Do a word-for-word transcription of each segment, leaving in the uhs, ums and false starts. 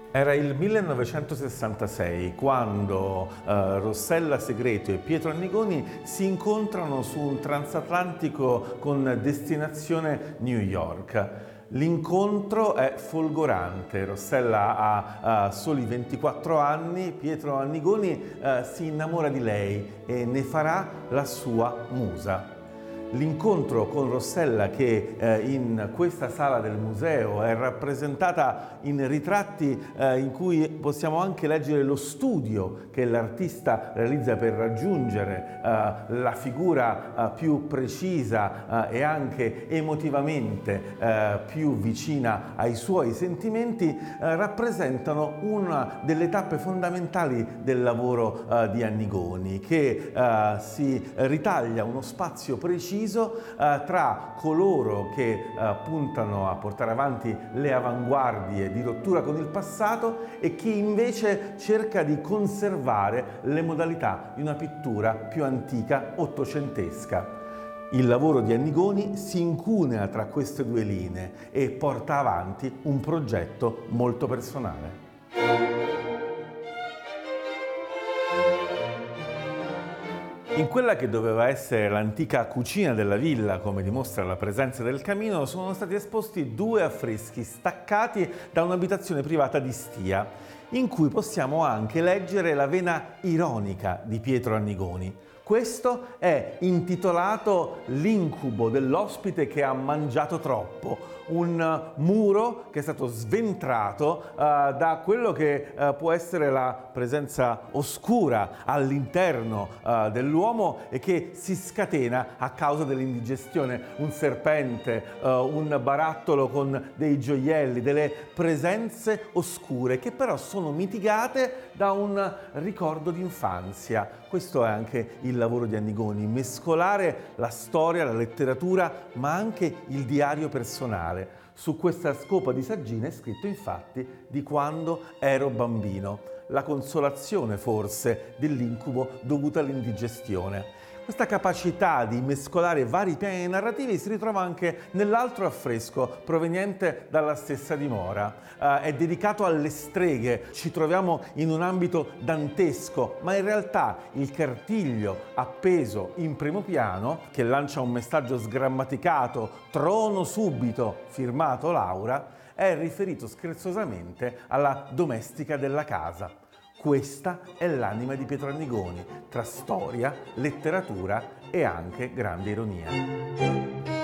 Era il millenovecentosessantasei quando eh, Rossella Segreto e Pietro Annigoni si incontrano su un transatlantico con destinazione New York. L'incontro è folgorante, Rossella ha, ha soli ventiquattro anni, Pietro Annigoni eh, si innamora di lei e ne farà la sua musa. L'incontro con Rossella, che eh, in questa sala del museo è rappresentata in ritratti eh, in cui possiamo anche leggere lo studio che l'artista realizza per raggiungere eh, la figura eh, più precisa eh, e anche emotivamente eh, più vicina ai suoi sentimenti, eh, rappresentano una delle tappe fondamentali del lavoro eh, di Annigoni, che eh, si ritaglia uno spazio preciso Uh, tra coloro che uh, puntano a portare avanti le avanguardie di rottura con il passato e chi invece cerca di conservare le modalità di una pittura più antica, ottocentesca. Il lavoro di Annigoni si incunea tra queste due linee e porta avanti un progetto molto personale. In quella che doveva essere l'antica cucina della villa, come dimostra la presenza del camino, sono stati esposti due affreschi staccati da un'abitazione privata di Stia, in cui possiamo anche leggere la vena ironica di Pietro Annigoni. Questo è intitolato L'incubo dell'ospite che ha mangiato troppo, un muro che è stato sventrato uh, da quello che uh, può essere la presenza oscura all'interno uh, dell'uomo e che si scatena a causa dell'indigestione. Un serpente, uh, un barattolo con dei gioielli, delle presenze oscure che però sono mitigate da un ricordo d'infanzia. Questo è anche il lavoro di Annigoni, mescolare la storia, la letteratura, ma anche il diario personale. Su questa scopa di saggina è scritto infatti di quando ero bambino, la consolazione forse dell'incubo dovuto all'indigestione. Questa capacità di mescolare vari piani narrativi si ritrova anche nell'altro affresco proveniente dalla stessa dimora. Uh, è dedicato alle streghe, ci troviamo in un ambito dantesco, ma in realtà il cartiglio appeso in primo piano, che lancia un messaggio sgrammaticato, trono subito, firmato Laura, è riferito scherzosamente alla domestica della casa. Questa è l'anima di Pietro Annigoni, tra storia, letteratura e anche grande ironia.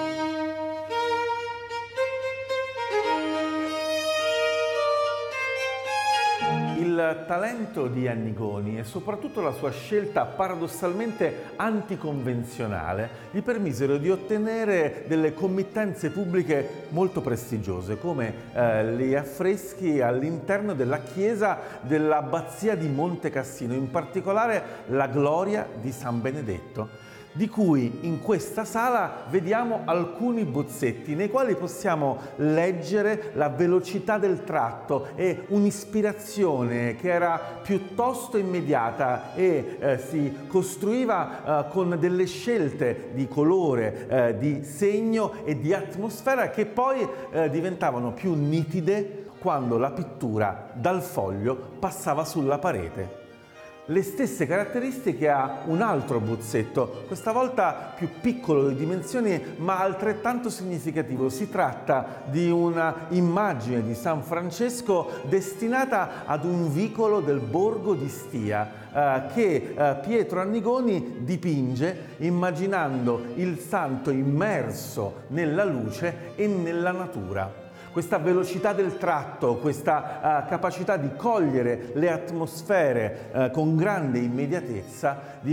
Il talento di Annigoni e soprattutto la sua scelta paradossalmente anticonvenzionale gli permisero di ottenere delle committenze pubbliche molto prestigiose, come eh, gli affreschi all'interno della chiesa dell'abbazia di Monte Cassino, in particolare la Gloria di San Benedetto, di cui in questa sala vediamo alcuni bozzetti nei quali possiamo leggere la velocità del tratto e un'ispirazione che era piuttosto immediata e eh, si costruiva eh, con delle scelte di colore, eh, di segno e di atmosfera che poi eh, diventavano più nitide quando la pittura dal foglio passava sulla parete. Le stesse caratteristiche ha un altro bozzetto, questa volta più piccolo di dimensioni ma altrettanto significativo. Si tratta di una immagine di San Francesco destinata ad un vicolo del borgo di Stia eh, che eh, Pietro Annigoni dipinge immaginando il santo immerso nella luce e nella natura. Questa velocità del tratto, questa uh, capacità di cogliere le atmosfere uh, con grande immediatezza